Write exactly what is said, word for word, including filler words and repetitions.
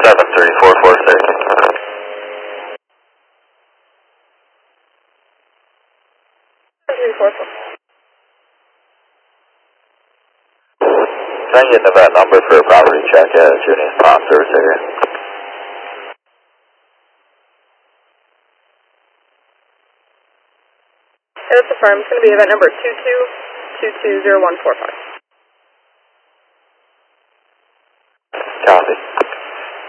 seven three four four six. three four four. Can I get the V A T number for a property check at Junior's Pond Service area? That's the firm. It's going to be event number two two two two zero one four five.